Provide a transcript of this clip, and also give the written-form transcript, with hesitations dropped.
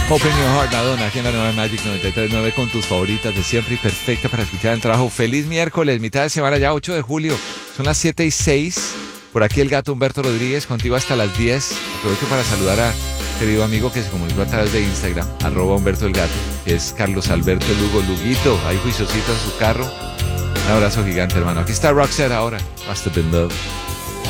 Open Your Heart, Madonna, aquí en la nueva Magic 93.9 con tus favoritas de siempre y perfecta para escuchar el trabajo. Feliz miércoles, mitad de semana ya, 8 de julio. Son las 7:06. Por aquí el gato Humberto Rodríguez, contigo hasta las 10. Aprovecho para saludar a querido amigo que se comunicó a través de Instagram, @Humberto el Gato, que es Carlos Alberto Lugo, Luguito, ahí juiciosito en su carro. Un abrazo gigante, hermano. Aquí está Roxette ahora. Must Have Been Love.